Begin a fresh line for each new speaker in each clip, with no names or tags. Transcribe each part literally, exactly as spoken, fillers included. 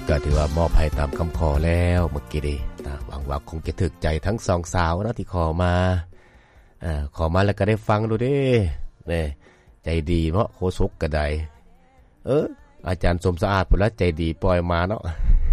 ก็ถือว่ามอบให้ตามคำขอแล้วเมื่อกี้ดีหวังว่าคงจะถึกใจทั้งสองสาวนะที่ขอมาอ่าขอมาแล้วก็ได้ฟังดูดินี่ใจดีเนาะโคศกก็ได้เอออาจารย์สมสะอาดพุ่นละใจดีปล่อยมาเนาะ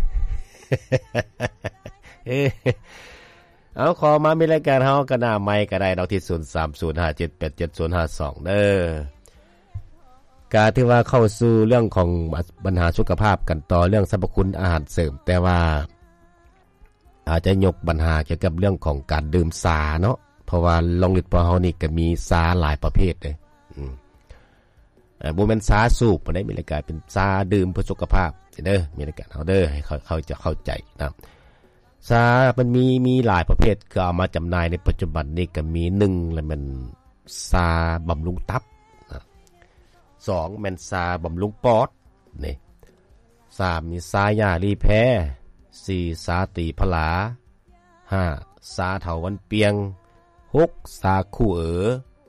เออเอาขอมามีรายการเฮาก็หน้าไมค์ก็ได้ดอกที่ศูนย์ สาม ศูนย์ ห้า เจ็ด แปด เจ็ด ศูนย์ ห้า สองเด้อการที่ว่าเข้าสู่เรื่องของปัญหาสุขภาพกันต่อเรื่องสรรพคุณอาหารเสริมแต่ว่าอาจจะยกปัญหาเกี่ยวกับเรื่องของการดื่มสาเนาะเพราะว่าลองฤทธิ์พอเฮานี่ก็มีสาหลายประเภทเด้อืมเอ่อบ่แม่นสาสูบบ่ได้มีรายการเป็นสาดื่มเพื่อสุขภาพเด้อมีรายการเฮาเด้อให้เขาเขาจะเข้าใจนะสามันมีมีหลายประเภทก็เอามาจำหน่ายในปัจจุบันนี้ก็มีหนึ่งแล้วมันสาบำรุงตับสองแม่นซาบำรุงปอดนี่สามมีซายาลีแพ้สี่ซาตีพลาห้าซาเถาวันเปียงหกซาคู่เอ๋อ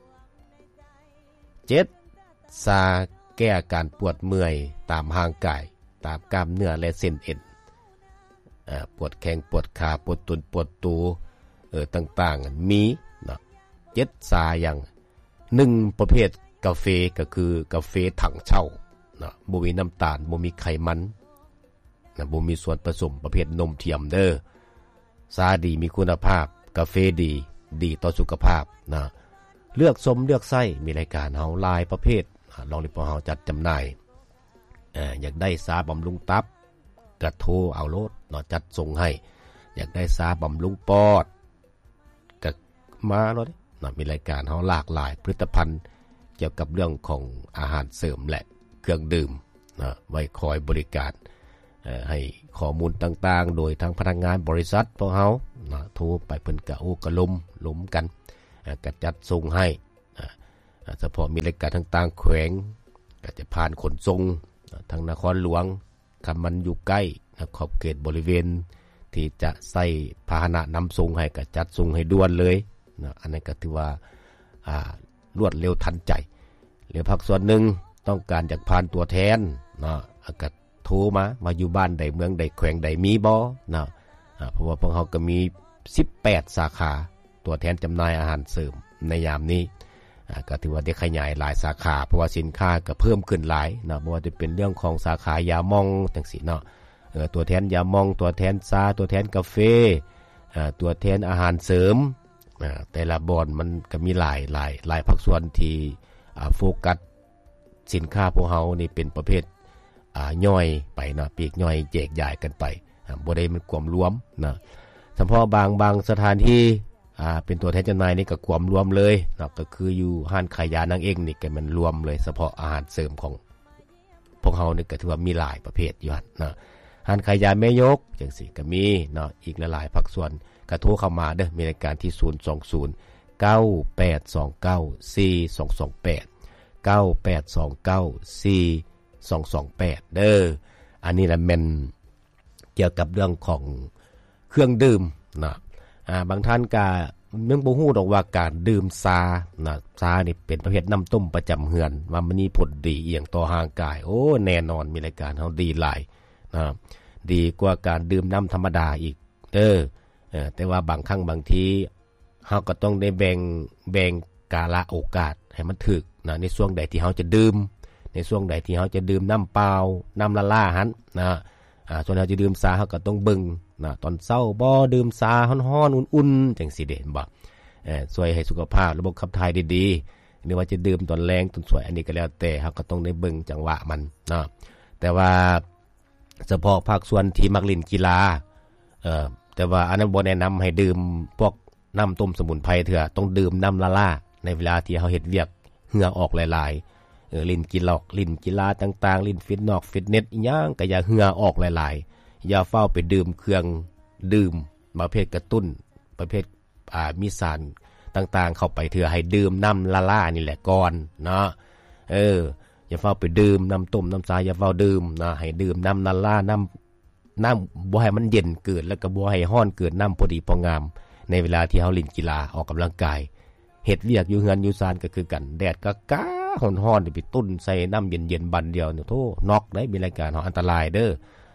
เจ็ดซาแก้อาการปวดเมื่อยตามห่างกายตามกล้ามเนื้อและเส้นเอ็นอ่าปวดแข้งปวดขาปวดตุนปวดตูเออต่างๆมีเนาะเจ็ดซาอย่างหนึ่งประเภทกาแฟก็คือกาแฟถังเช่านะบ่มีน้ำตาลบ่มีไขมันนะบ่มีส่วนผสมประเภทนมเทียมเด้อสาดีมีคุณภาพกาแฟดีดีต่อสุขภาพนะเลือกสมเลือกไส้มีรายการเฮาหลายประเภทลองรีบเฮาจัดจำหน่ายเอ่ออยากได้สาบำรุงตับก็โทรเอาโลดเนาะจัดส่งให้อยากได้สาบำรุงปอดก็มาเนาะนะมีรายการเฮาหลากหลายผลิตภัณฑ์เกี่ยวกับเรื่องของอาหารเสริมและเครื่องดื่มนะไว้คอยบริการให้ข้อมูลต่างๆโดยทางพนักงานบริษัทพวกเฮานะโทรไปเพิ่นก็โอ้กะลุมลุมกันก็จัดส่งให้เฉพาะมีรายการต่างๆแขวงก็จะผ่านขนส่งทางนครหลวงถ้ามันอยู่ใกล้ขอบเขตบริเวณที่จะใส่พาหนะนำส่งให้ก็จัดส่งให้ด่วนเลยนะอันนั้นก็ถือว่าอ่ารวดเร็วทันใจหรือภาคส่วนหนึ่งต้องการจากผ่านตัวแทนเนาะก็โทรมามาอยู่บ้านใดเมืองใดแขวงใดมีบ่เนาะเพราะว่าพวกเขาก็มีสิบแปดสาขาตัวแทนจำหน่ายอาหารเสริมในยามนี้ก็ถือว่าได้ขยายหลายสาขาเพราะว่าสินค้าก็เพิ่มขึ้นหลายเนาะบ่ว่าจะเป็นเรื่องของสาขายามองจังซี่เนาะเออตัวแทนยามองตัวแทนซาตัวแทนกาแฟอ่าตัวแทนอาหารเสริมแต่ละบอนมันก็มีหลายหลายหลายภาคส่วนที่โฟกัสสินค้าพวกเฮานี่เป็นประเภทอ่าย่อยไปนะปีกย่อยแจกจ่ายกันไปบ่ได้มันกวมรวมนะเฉพาะบางบางสถานที่อ่าเป็นตัวแทนจำหน่ายนี่ก็กวมรวมเลยนะก็คืออยู่ห้านขายยานางเองนี่ก็มันรวมเลยเฉพาะอาหารเสริมของพวกเฮานี่ก็ถือว่ามีหลายประเภทอยู่หั่นนะห้านขายยาแม่ยกจังซี่ก็มีเนาะอีกหลายๆภาคส่วนก็โทรเข้ามาเด้อมีรายการที่ศูนย์ สอง ศูนย์ เก้า แปด สอง เก้า สี่ สอง สอง แปด เก้า แปด สอง เก้า สี่ สอง สอง แปดเด้ออันนี้ล่ะแม่นเกี่ยวกับเรื่องของเครื่องดื่มนะอ่าบางท่านก็ยังบ่ฮู้ดอกว่าการดื่มชานะชานี่เป็นประเภทน้ำต้มประจำเฮือนว่ามันมีผลดีอีหยังต่อร่างกายโอ้แน่นอนมีรายการเฮาดีหลายนะดีกว่าการดื่มน้ำธรรมดาอีกเด้อเออแต่ว่าบางครั้งบางทีเฮาก็ต้องได้แบ่งแบ่งกาลโอกาสให้มันถูกนะในช่วงใดที่เฮาจะดื่มในช่วงใดที่เฮาจะดื่มน้ำเปล่าน้ำละล่าหั่นนะอ่าส่วนเฮาจะดื่มชาเฮาก็ต้องเบิ่งนะตอนเช้าบ่ดื่มชาร้อนๆอุ่นๆจังซี่เด้บ่เอ่อช่วยให้สุขภาพระบบขับถ่ายดีๆหรือว่าจะดื่มตอนแลงตอนสวยอันนี้ก็แล้วแต่เฮาก็ต้องได้เบิ่งจังหวะมันนะแต่ว่าเฉพาะภาคส่วนที่มักเล่นกีฬาเอ่อแต่ว่าอันนั้นบ่แนะนำให้ดื่มพวกน้ำต้มสมุนไพรเถื่อต้องดื่มน้ำละล่าในเวลาที่เฮาเฮ็ดเวียกเหงื่อออกหลายๆเออลิ้นกีฬอกลิ้นกีฬาต่างๆลิ้นฟิตนอกฟิตเนสอีหยังก็อย่าเหงื่อออกหลายๆอย่าเฝ้าไปดื่มเครื่องดื่มประเภทกระตุ้นประเภทอ่ามีสารต่างๆเข้าไปเถื่อให้ดื่มน้ำละล่านี่แหละก่อนเนาะเอออย่าเฝ้าไปดื่มน้ำต้มน้ำชาอย่าเฝ้าดื่มนะให้ดื่มน้ำละล่าน้ำน้ำบ่ให้มันเย็นเกินแล้วก็บ่ให้ร้อนเกินน้ำพอดีพองามในเวลาที่เฮาเล่นกีฬาออกกำลังกายเฮ็ดเวียกอยู่เฮือนอยู่ศาลก็คือกันแดดก็ก้าร้อนๆนี่ไปตุ้นใส่น้ำเย็นๆบันเดียวเนี่ยโธ่น็อกได้มีรายการเฮาอันตรายเด้อ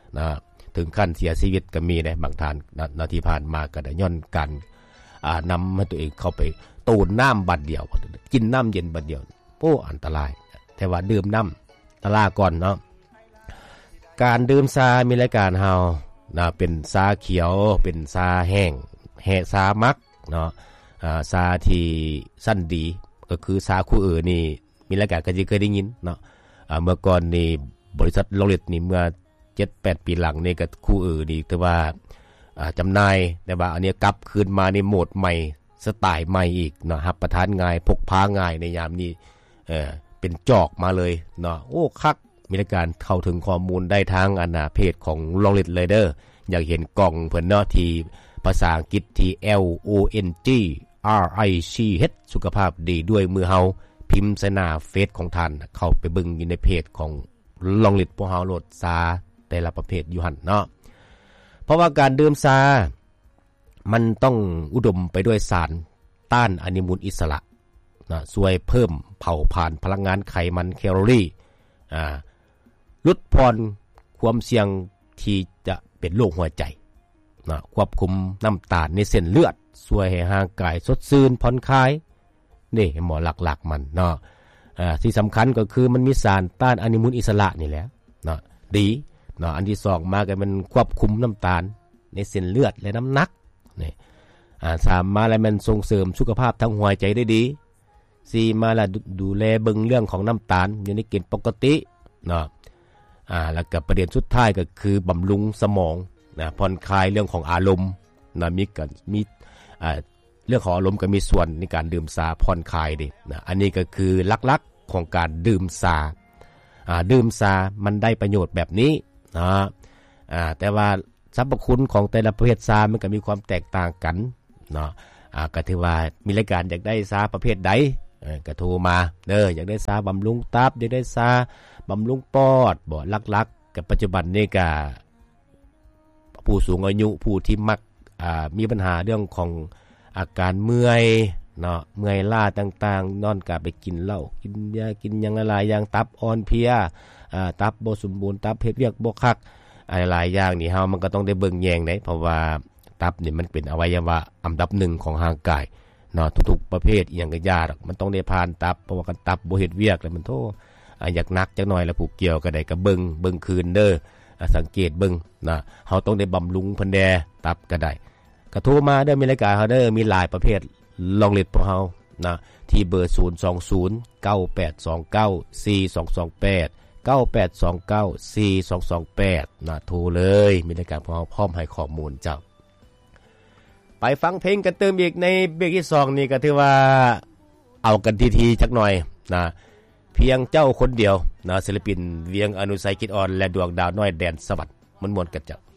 นะถึงขั้นเสียชีวิตก็มีได้บางท่านนาทีผ่านมาก็ได้ย้อนกันอ่านำให้ตัวเองเข้าไปตูนน้ำบัดเดียวกินน้ำเย็นบัดเดียวโอ้อันตรายแต่ว่าดื่มน้ำตะลาก่อนเนาะการดื่มชามีรายการเฮานะเป็นชาเขียวเป็นชาแห้งแห่ชามักเนาะอ่าชาที่สั้นดีก็คือชาคู่อื่นนี่มีรายการก็จะเคยได้ยินเนาะอ่าเมื่อก่อนนี่บริษัทโลลิตนี่เมื่อ เจ็ดแปด ปีหลังนี่ก็คู่อื่นนี่ถือว่าอ่าจำหน่ายแต่ว่าอันนี้กลับคืนมาในโหมดใหม่สไตล์ใหม่อีกเนาะรับประทานง่ายพกพาง่ายในยามนี้เออเป็นจอกมาเลยเนาะโอ้คักมีรายการเข้าถึงข้อมูลได้ทางอนาเพจของลองลิตเลยเด้ออยากเห็นกล่องเพิ่นเนาะที่ภาษาอังกฤษที่ L O N G R I C H สุขภาพดีด้วยมือเฮาพิมพ์ใส่หน้าเฟซของท่านเข้าไปเบิ่งอยู่ในเพจของลองลิตพวกเฮาโหลดซาแต่ละประเภทอยู่หั่นเนาะเพราะว่าการดื่มซามันต้องอุดมไปด้วยสารต้านอนุมูลอิสระนะช่วยเพิ่มเผาผลาญพลังงานไขมันแคลอรี่อ่าลดผ่อนความเสี่ยงที่จะเป็นโรคหัวใจนะควบคุมน้ำตาลในเส้นเลือดช่วยให้ร่างกายสดชื่นผ่อนคลายนี่หมอหลักๆมันเนาะอ่าที่สำคัญก็คือมันมีสารต้านอนุมูลอิสระนี่แหละเนาะดีเนาะอันที่สองมาก็มันควบคุมน้ำตาลในเส้นเลือดและน้ำหนักนี่อ่าสามมาแล้วมันส่งเสริมสุขภาพทางหัวใจได้ดีสี่มาแล้วดูแลเบิ่งเรื่องของน้ำตาลอยู่ในเกณฑ์ปกติเนาะอ่าแล้วก็ประเด็นสุดท้ายก็คือบำรุงสมองนะผ่อนคลายเรื่องของอารมณ์นะมีกันมีอ่าเรื่องของอารมณ์ก็มีส่วนในการดื่มชาผ่อนคลายดินะอันนี้ก็คือหลักๆของการดื่มชาอ่าดื่มชามันได้ประโยชน์แบบนี้นะอ่าแต่ว่าสรรพคุณของแต่ละประเภทชามันก็มีความแตกต่างกันเนาะอ่าก็ถือว่ามีรายการอยากได้ชาประเภทใดเออก็โทรมาเด้ออยากได้ชาบำรุงตับอยากได้ชาบำรุงปอดบ่หลักๆกับปัจจุบันนี่ก็ผู้สูงอายุผู้ที่มักอ่ามีปัญหาเรื่องของอาการเมื่อยเนาะเมื่อยล้าต่างๆนอนกะไปกินเหล้ากินยากินหยังหลายๆอย่างตับอ่อนเพลียอ่าตับบ่สมบูรณ์ตับเฮ็ดเวียกบ่คักหลายๆอย่างนี่เฮามันก็ต้องได้เบิ่งแยงได้เพราะว่าตับนี่มันเป็นอวัยวะอันดับหนึ่งของร่างกายเนาะทุกๆประเภทอีหยังก็ยากมันต้องได้ผ่านตับเพราะว่ากันตับบ่เฮ็ดเวียกแล้วมันโทอ่าอยากหนักจักหน่อยแล้วผู้เกี่ยวก็ได้ก็เบิ่งเบิ่งคืนเด้อสังเกตเบิ่งนะเฮาต้องได้บำรุงเพิ่นแดตับก็ได้ก็โทรมาเด้อมีรายการเฮาเด้อมีหลายประเภทลองเล็ดพวกเฮานะที่เบอร์ศูนย์ สอง ศูนย์ เก้า แปด สอง เก้า สี่ สอง สอง แปด เก้า แปด สอง เก้า สี่ สอง สอง แปดนะโทรเลยมีรายการพวกเฮาพร้อมให้ข้อมูลเจ้าไปฟังเพลงกันเติมอีกในเบรกที่สองนี่ก็ถือว่าเอากันทีๆจักหน่อยนะเพียงเจ้าคนเดียวนะศิลปินเวียงอนุสัยคิดอ่อนและดวงดาวน้อยแดนสวรรค์มนๆกันเจ้า